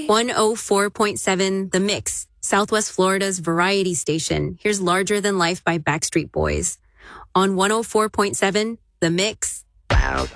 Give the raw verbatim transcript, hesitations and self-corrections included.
one oh four point seven The Mix, Southwest Florida's variety station. Here's Larger Than Life by Backstreet Boys. On one oh four point seven The Mix. Loud.